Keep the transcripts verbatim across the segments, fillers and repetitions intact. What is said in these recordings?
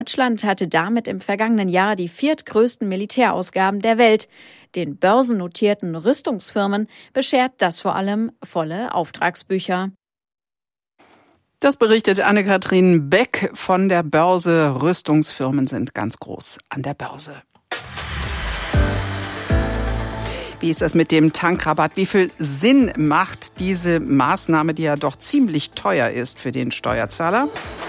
Deutschland hatte damit im vergangenen Jahr die viertgrößten Militärausgaben der Welt. Den börsennotierten Rüstungsfirmen beschert das vor allem volle Auftragsbücher. Das berichtet Anne-Kathrin Beck von der Börse. Rüstungsfirmen sind ganz groß an der Börse. Wie ist das mit dem Tankrabatt? Wie viel Sinn macht diese Maßnahme, die ja doch ziemlich teuer ist für den Steuerzahler?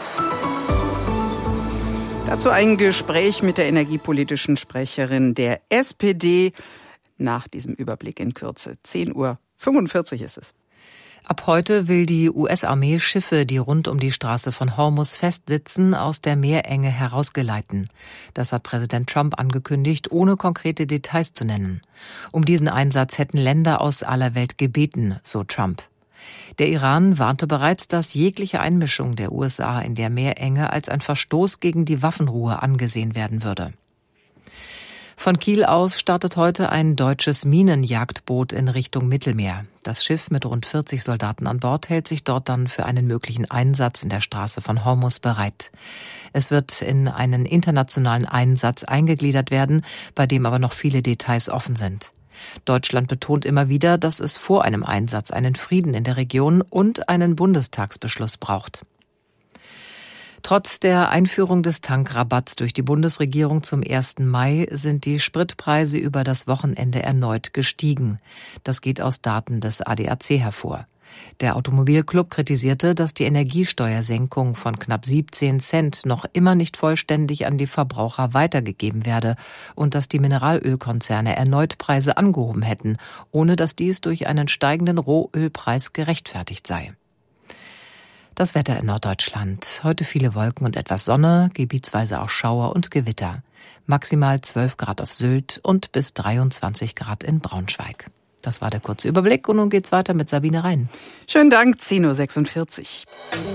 Dazu ein Gespräch mit der energiepolitischen Sprecherin der S P D nach diesem Überblick in Kürze. zehn Uhr fünfundvierzig ist es. Ab heute will die U S-Armee Schiffe, die rund um die Straße von Hormuz festsitzen, aus der Meerenge herausgeleiten. Das hat Präsident Trump angekündigt, ohne konkrete Details zu nennen. Um diesen Einsatz hätten Länder aus aller Welt gebeten, so Trump. Der Iran warnte bereits, dass jegliche Einmischung der U S A in der Meerenge als ein Verstoß gegen die Waffenruhe angesehen werden würde. Von Kiel aus startet heute ein deutsches Minenjagdboot in Richtung Mittelmeer. Das Schiff mit rund vierzig Soldaten an Bord hält sich dort dann für einen möglichen Einsatz in der Straße von Hormuz bereit. Es wird in einen internationalen Einsatz eingegliedert werden, bei dem aber noch viele Details offen sind. Deutschland betont immer wieder, dass es vor einem Einsatz einen Frieden in der Region und einen Bundestagsbeschluss braucht. Trotz der Einführung des Tankrabatts durch die Bundesregierung zum ersten Mai sind die Spritpreise über das Wochenende erneut gestiegen. Das geht aus Daten des A D A C hervor. Der Automobilclub kritisierte, dass die Energiesteuersenkung von knapp siebzehn Cent noch immer nicht vollständig an die Verbraucher weitergegeben werde und dass die Mineralölkonzerne erneut Preise angehoben hätten, ohne dass dies durch einen steigenden Rohölpreis gerechtfertigt sei. Das Wetter in Norddeutschland. Heute viele Wolken und etwas Sonne, gebietsweise auch Schauer und Gewitter. Maximal zwölf Grad auf Sylt und bis dreiundzwanzig Grad in Braunschweig. Das war der kurze Überblick und nun geht's weiter mit Sabine Rhein. Schönen Dank, zehn Uhr sechsundvierzig.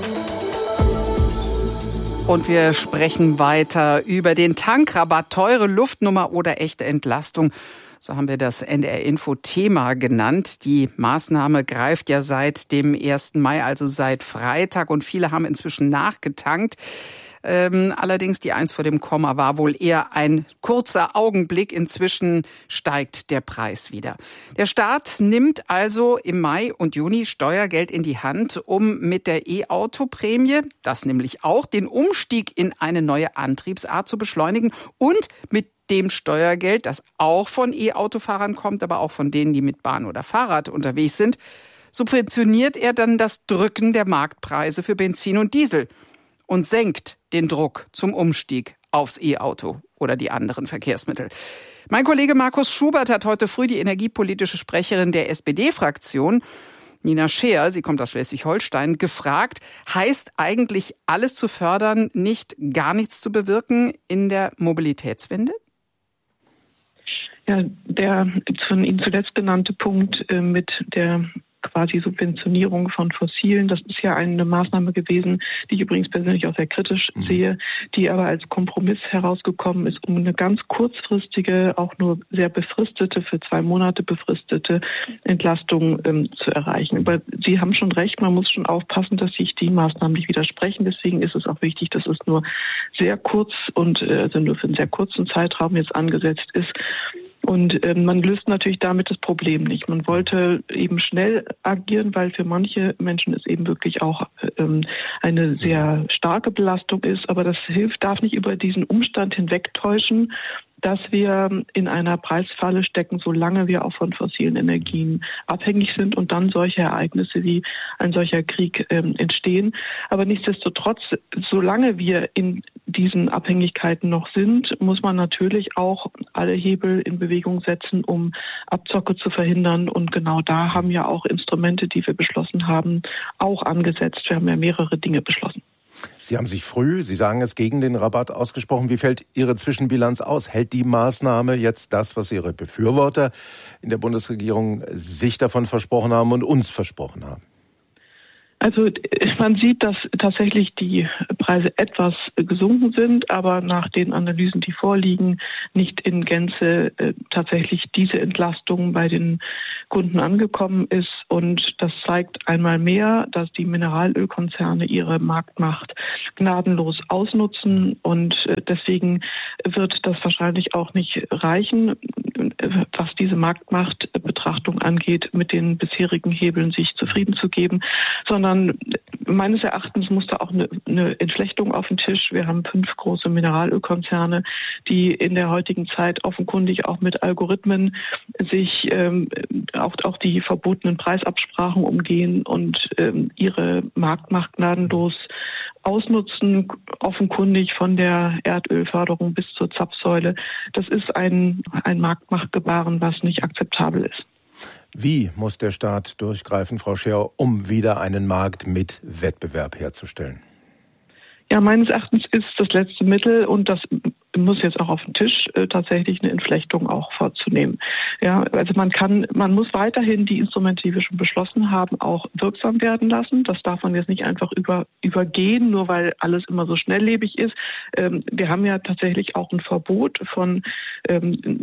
Und wir sprechen weiter über den Tankrabatt, teure Luftnummer oder echte Entlastung. So haben wir das N D R-Info-Thema genannt. Die Maßnahme greift ja seit dem ersten Mai, also seit Freitag. Und viele haben inzwischen nachgetankt. Ähm, allerdings die Eins vor dem Komma war wohl eher ein kurzer Augenblick. Inzwischen steigt der Preis wieder. Der Staat nimmt also im Mai und Juni Steuergeld in die Hand, um mit der E-Auto-Prämie, das nämlich auch, den Umstieg in eine neue Antriebsart zu beschleunigen und mit dem Steuergeld, das auch von E-Autofahrern kommt, aber auch von denen, die mit Bahn oder Fahrrad unterwegs sind, subventioniert er dann das Drücken der Marktpreise für Benzin und Diesel und senkt den Druck zum Umstieg aufs E-Auto oder die anderen Verkehrsmittel. Mein Kollege Markus Schubert hat heute früh die energiepolitische Sprecherin der S P D-Fraktion, Nina Scheer, sie kommt aus Schleswig-Holstein, gefragt, heißt eigentlich alles zu fördern, nicht gar nichts zu bewirken in der Mobilitätswende? Ja, der von Ihnen zuletzt genannte Punkt äh, mit der quasi Subventionierung von Fossilen, das ist ja eine Maßnahme gewesen, die ich übrigens persönlich auch sehr kritisch mhm. sehe, die aber als Kompromiss herausgekommen ist, um eine ganz kurzfristige, auch nur sehr befristete, für zwei Monate befristete Entlastung ähm, zu erreichen. Aber Sie haben schon recht, man muss schon aufpassen, dass sich die Maßnahmen nicht widersprechen. Deswegen ist es auch wichtig, dass es nur sehr kurz und äh, also nur für einen sehr kurzen Zeitraum jetzt angesetzt ist. Und ähm, man löst natürlich damit das Problem nicht. Man wollte eben schnell agieren, weil für manche Menschen es eben wirklich auch ähm, eine sehr starke Belastung ist. Aber das hilft, darf nicht über diesen Umstand hinwegtäuschen, dass wir in einer Preisfalle stecken, solange wir auch von fossilen Energien abhängig sind und dann solche Ereignisse wie ein solcher Krieg ähm, entstehen. Aber nichtsdestotrotz, solange wir in diesen Abhängigkeiten noch sind, muss man natürlich auch alle Hebel in Bewegung setzen, um Abzocke zu verhindern. Und genau da haben ja auch Instrumente, die wir beschlossen haben, auch angesetzt. Wir haben ja mehrere Dinge beschlossen. Sie haben sich früh, Sie sagen es, gegen den Rabatt ausgesprochen. Wie fällt Ihre Zwischenbilanz aus? Hält die Maßnahme jetzt das, was Ihre Befürworter in der Bundesregierung sich davon versprochen haben und uns versprochen haben? Also man sieht, dass tatsächlich die Preise etwas gesunken sind, aber nach den Analysen, die vorliegen, nicht in Gänze äh, tatsächlich diese Entlastung bei den Kunden angekommen ist. Und das zeigt einmal mehr, dass die Mineralölkonzerne ihre Marktmacht gnadenlos ausnutzen. Und äh, deswegen wird das wahrscheinlich auch nicht reichen, was diese Marktmachtbetrachtung angeht, mit den bisherigen Hebeln sich zufrieden zu geben, sondern meines Erachtens muss da auch eine, eine Entflechtung auf den Tisch. Wir haben fünf große Mineralölkonzerne, die in der heutigen Zeit offenkundig auch mit Algorithmen sich ähm, auch, auch die verbotenen Preisabsprachen umgehen und ähm, ihre Marktmacht gnadenlos ausnutzen, offenkundig von der Erdölförderung bis zur Zapfsäule. Das ist ein, ein Marktmachtgebaren, was nicht akzeptabel ist. Wie muss der Staat durchgreifen, Frau Scher, um wieder einen Markt mit Wettbewerb herzustellen? Ja, meines Erachtens ist das letzte Mittel, und das muss jetzt auch auf den Tisch, äh, tatsächlich eine Entflechtung auch vorzunehmen. Ja, also man kann, man muss weiterhin die Instrumente, die wir schon beschlossen haben, auch wirksam werden lassen. Das darf man jetzt nicht einfach über, übergehen, nur weil alles immer so schnelllebig ist. Ähm, wir haben ja tatsächlich auch ein Verbot von ähm,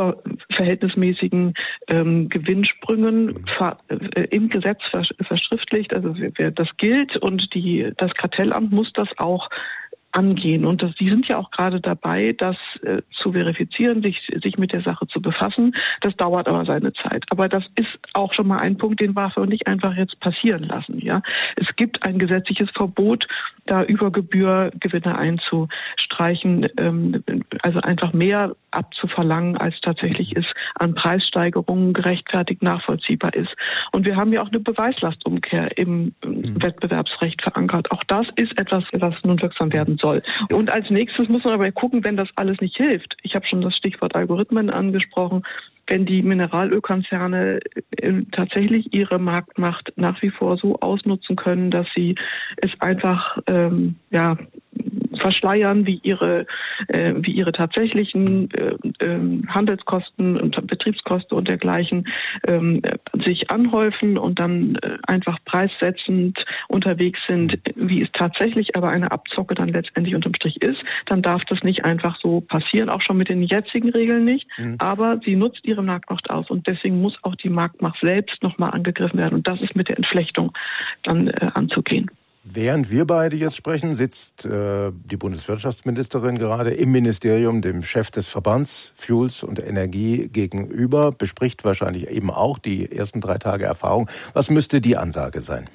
überverhältnismäßigen ähm, Gewinnsprüngen ver, äh, im Gesetz vers, verschriftlicht. Also wer, das gilt, und die, das Kartellamt muss das auch angehen. Und das, die sind ja auch gerade dabei, das äh, zu verifizieren, sich, sich mit der Sache zu befassen. Das dauert aber seine Zeit. Aber das ist auch schon mal ein Punkt, den wir nicht einfach jetzt passieren lassen. Ja, es gibt ein gesetzliches Verbot, da über Gebühr Gewinne einzustreichen, ähm, also einfach mehr abzuverlangen, als tatsächlich ist an Preissteigerungen gerechtfertigt nachvollziehbar ist. Und wir haben ja auch eine Beweislastumkehr im mhm. Wettbewerbsrecht verankert. Auch das ist etwas, was nun wirksam werden soll. Und als nächstes muss man aber gucken, wenn das alles nicht hilft. Ich habe schon das Stichwort Algorithmen angesprochen. Wenn die Mineralölkonzerne tatsächlich ihre Marktmacht nach wie vor so ausnutzen können, dass sie es einfach ähm, ja verschleiern, wie ihre äh, wie ihre tatsächlichen äh, äh, Handelskosten und Betriebskosten und dergleichen äh, sich anhäufen und dann äh, einfach preissetzend unterwegs sind, wie es tatsächlich aber eine Abzocke dann letztendlich unterm Strich ist, dann darf das nicht einfach so passieren, auch schon mit den jetzigen Regeln nicht. Mhm. Aber sie nutzt ihre Marktmacht aus, und deswegen muss auch die Marktmacht selbst nochmal angegriffen werden, und das ist mit der Entflechtung dann äh, anzugehen. Während wir beide jetzt sprechen, sitzt äh, die Bundeswirtschaftsministerin gerade im Ministerium dem Chef des Verbands Fuels und Energie gegenüber, bespricht wahrscheinlich eben auch die ersten drei Tage Erfahrung. Was müsste die Ansage sein?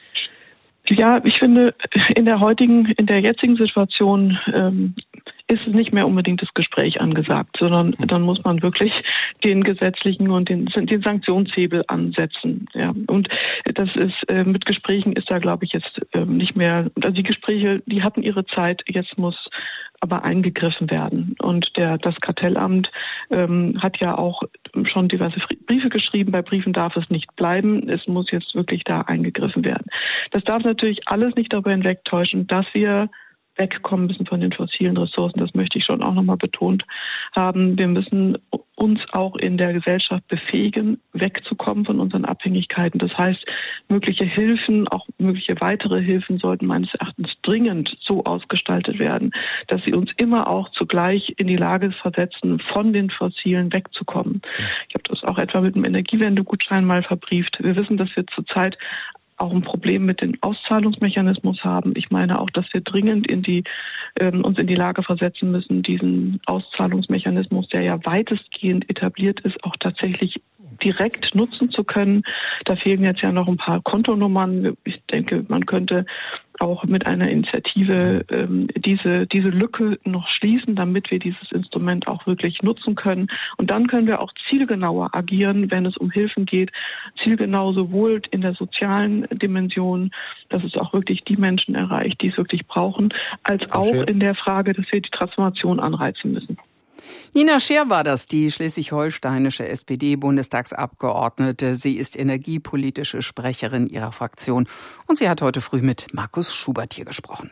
Ja, ich finde, in der heutigen, in der jetzigen Situation ähm, ist es nicht mehr unbedingt das Gespräch angesagt, sondern dann muss man wirklich den gesetzlichen und den, den Sanktionshebel ansetzen. Ja, und das ist äh, mit Gesprächen ist da, glaube ich, jetzt äh, nicht mehr. Also die Gespräche, die hatten ihre Zeit. Jetzt muss aber eingegriffen werden. Und der das Kartellamt ähm, hat ja auch schon diverse Briefe geschrieben. Bei Briefen darf es nicht bleiben. Es muss jetzt wirklich da eingegriffen werden. Das darf natürlich alles nicht darüber hinwegtäuschen, dass wir wegkommen müssen von den fossilen Ressourcen. Das möchte ich schon auch nochmal betont haben. Wir müssen uns auch in der Gesellschaft befähigen, wegzukommen von unseren Abhängigkeiten. Das heißt, mögliche Hilfen, auch mögliche weitere Hilfen sollten meines Erachtens dringend so ausgestaltet werden, dass sie uns immer auch zugleich in die Lage versetzen, von den Fossilen wegzukommen. Ich habe das auch etwa mit dem Energiewendegutschein mal verbrieft. Wir wissen, dass wir zurzeit auch ein Problem mit dem Auszahlungsmechanismus haben. Ich meine auch, dass wir dringend in die, ähm, uns in die Lage versetzen müssen, diesen Auszahlungsmechanismus, der ja weitestgehend etabliert ist, auch tatsächlich direkt nutzen zu können. Da fehlen jetzt ja noch ein paar Kontonummern. Ich denke, man könnte auch mit einer Initiative ähm, diese diese Lücke noch schließen, damit wir dieses Instrument auch wirklich nutzen können. Und dann können wir auch zielgenauer agieren, wenn es um Hilfen geht. Zielgenau sowohl in der sozialen Dimension, dass es auch wirklich die Menschen erreicht, die es wirklich brauchen, als auch in der Frage, dass wir die Transformation anreizen müssen. Nina Scher war das, die schleswig-holsteinische S P D-Bundestagsabgeordnete. Sie ist energiepolitische Sprecherin ihrer Fraktion und sie hat heute früh mit Markus Schubert hier gesprochen.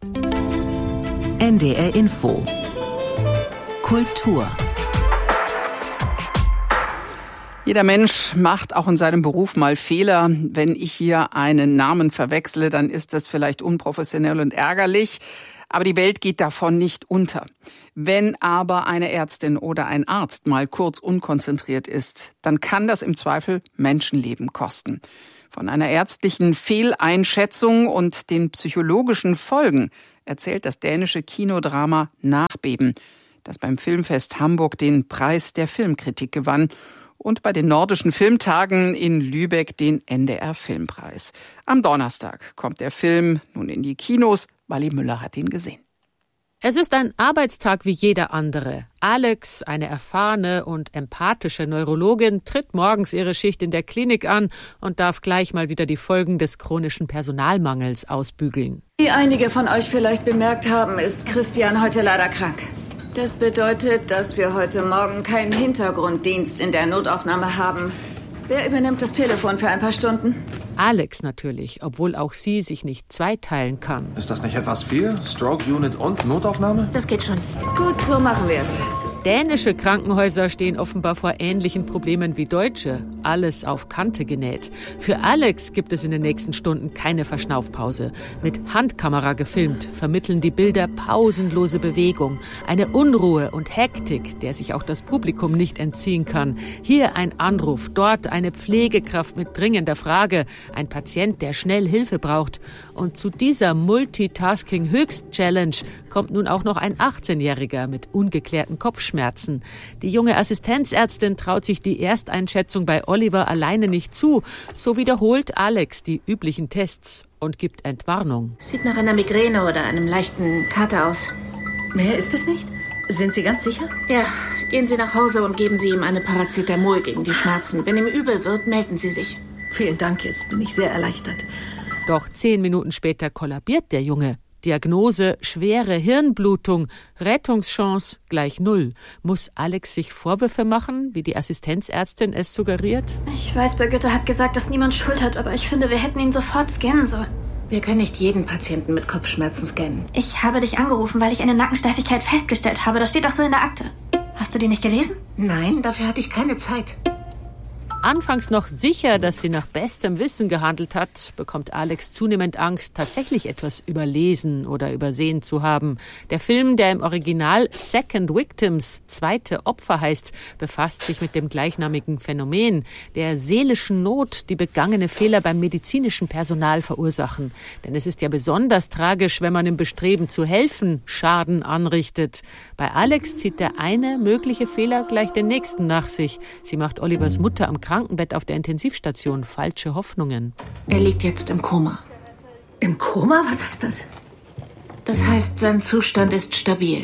N D R Info Kultur. Jeder Mensch macht auch in seinem Beruf mal Fehler. Wenn ich hier einen Namen verwechsle, dann ist das vielleicht unprofessionell und ärgerlich. Aber die Welt geht davon nicht unter. Wenn aber eine Ärztin oder ein Arzt mal kurz unkonzentriert ist, dann kann das im Zweifel Menschenleben kosten. Von einer ärztlichen Fehleinschätzung und den psychologischen Folgen erzählt das dänische Kinodrama Nachbeben, das beim Filmfest Hamburg den Preis der Filmkritik gewann und bei den Nordischen Filmtagen in Lübeck den N D R-Filmpreis. Am Donnerstag kommt der Film nun in die Kinos. Wally Müller hat ihn gesehen. Es ist ein Arbeitstag wie jeder andere. Alex, eine erfahrene und empathische Neurologin, tritt morgens ihre Schicht in der Klinik an und darf gleich mal wieder die Folgen des chronischen Personalmangels ausbügeln. Wie einige von euch vielleicht bemerkt haben, ist Christian heute leider krank. Das bedeutet, dass wir heute Morgen keinen Hintergrunddienst in der Notaufnahme haben. Wer übernimmt das Telefon für ein paar Stunden? Alex natürlich, obwohl auch sie sich nicht zweiteilen kann. Ist das nicht etwas viel? Stroke Unit und Notaufnahme? Das geht schon. Gut, so machen wir es. Dänische Krankenhäuser stehen offenbar vor ähnlichen Problemen wie deutsche. Alles auf Kante genäht. Für Alex gibt es in den nächsten Stunden keine Verschnaufpause. Mit Handkamera gefilmt vermitteln die Bilder pausenlose Bewegung, eine Unruhe und Hektik, der sich auch das Publikum nicht entziehen kann. Hier ein Anruf, dort eine Pflegekraft mit dringender Frage, ein Patient, der schnell Hilfe braucht. Und zu dieser Multitasking-Höchst-Challenge kommt nun auch noch ein achtzehnjähriger mit ungeklärten Kopfschmerzen. Schmerzen. Die junge Assistenzärztin traut sich die Ersteinschätzung bei Oliver alleine nicht zu. So wiederholt Alex die üblichen Tests und gibt Entwarnung. Sieht nach einer Migräne oder einem leichten Kater aus. Mehr ist es nicht? Sind Sie ganz sicher? Ja, gehen Sie nach Hause und geben Sie ihm eine Paracetamol gegen die Schmerzen. Wenn ihm übel wird, melden Sie sich. Vielen Dank, jetzt bin ich sehr erleichtert. Doch zehn Minuten später kollabiert der Junge. Diagnose schwere Hirnblutung, Rettungschance gleich null. Muss Alex sich Vorwürfe machen, wie die Assistenzärztin es suggeriert? Ich weiß, Birgitte hat gesagt, dass niemand Schuld hat, aber ich finde, wir hätten ihn sofort scannen sollen. Wir können nicht jeden Patienten mit Kopfschmerzen scannen. Ich habe dich angerufen, weil ich eine Nackensteifigkeit festgestellt habe. Das steht doch so in der Akte. Hast du die nicht gelesen? Nein, dafür hatte ich keine Zeit. Anfangs noch sicher, dass sie nach bestem Wissen gehandelt hat, bekommt Alex zunehmend Angst, tatsächlich etwas überlesen oder übersehen zu haben. Der Film, der im Original Second Victims, zweite Opfer heißt, befasst sich mit dem gleichnamigen Phänomen, der seelischen Not, die begangene Fehler beim medizinischen Personal verursachen. Denn es ist ja besonders tragisch, wenn man im Bestreben zu helfen Schaden anrichtet. Bei Alex zieht der eine mögliche Fehler gleich den nächsten nach sich. Sie macht Olivers Mutter am Krankenbett auf der Intensivstation falsche Hoffnungen. Er liegt jetzt im Koma. Im Koma? Was heißt das? Das heißt, sein Zustand ist stabil.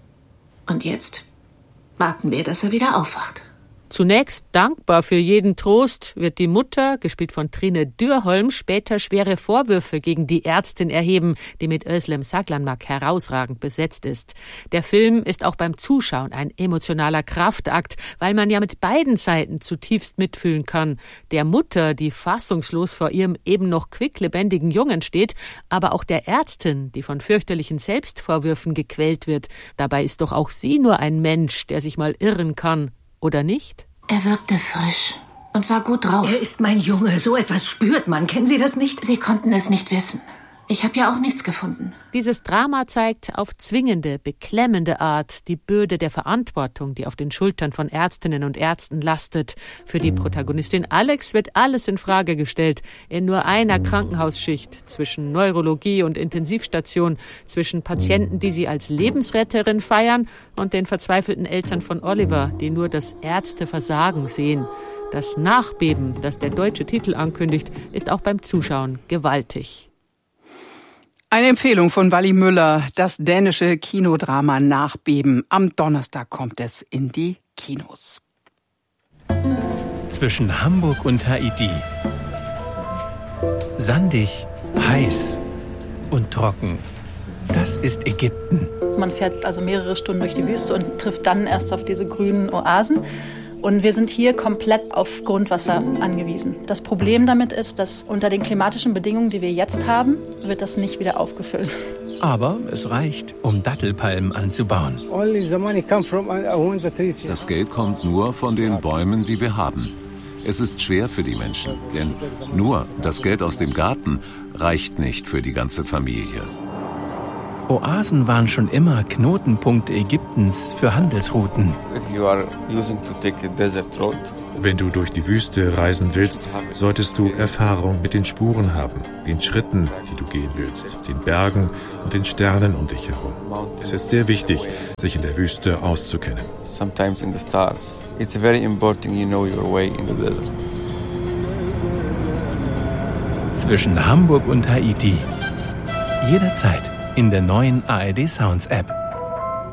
Und jetzt warten wir, dass er wieder aufwacht. Zunächst dankbar für jeden Trost wird die Mutter, gespielt von Trine Dürholm, später schwere Vorwürfe gegen die Ärztin erheben, die mit Özlem Saglanmak herausragend besetzt ist. Der Film ist auch beim Zuschauen ein emotionaler Kraftakt, weil man ja mit beiden Seiten zutiefst mitfühlen kann. Der Mutter, die fassungslos vor ihrem eben noch quicklebendigen Jungen steht, aber auch der Ärztin, die von fürchterlichen Selbstvorwürfen gequält wird. Dabei ist doch auch sie nur ein Mensch, der sich mal irren kann. Oder nicht? Er wirkte frisch und war gut drauf. Er ist mein Junge. So etwas spürt man. Kennen Sie das nicht? Sie konnten es nicht wissen. Ich habe ja auch nichts gefunden. Dieses Drama zeigt auf zwingende, beklemmende Art die Bürde der Verantwortung, die auf den Schultern von Ärztinnen und Ärzten lastet. Für die Protagonistin Alex wird alles in Frage gestellt. In nur einer Krankenhausschicht, zwischen Neurologie und Intensivstation, zwischen Patienten, die sie als Lebensretterin feiern, und den verzweifelten Eltern von Oliver, die nur das Ärzteversagen sehen. Das Nachbeben, das der deutsche Titel ankündigt, ist auch beim Zuschauen gewaltig. Eine Empfehlung von Wally Müller, das dänische Kinodrama Nachbeben. Am Donnerstag kommt es in die Kinos. Zwischen Hamburg und Haiti. Sandig, heiß und trocken. Das ist Ägypten. Man fährt also mehrere Stunden durch die Wüste und trifft dann erst auf diese grünen Oasen. Und wir sind hier komplett auf Grundwasser angewiesen. Das Problem damit ist, dass unter den klimatischen Bedingungen, die wir jetzt haben, wird das nicht wieder aufgefüllt. Aber es reicht, um Dattelpalmen anzubauen. Das Geld kommt nur von den Bäumen, die wir haben. Es ist schwer für die Menschen, denn nur das Geld aus dem Garten reicht nicht für die ganze Familie. Oasen waren schon immer Knotenpunkte Ägyptens für Handelsrouten. Wenn du durch die Wüste reisen willst, solltest du Erfahrung mit den Spuren haben, den Schritten, die du gehen willst, den Bergen und den Sternen um dich herum. Es ist sehr wichtig, sich in der Wüste auszukennen. Sometimes in the stars. It's very important you know your way in the desert. Zwischen Hamburg und Haiti. Jederzeit in der neuen A R D Sounds App.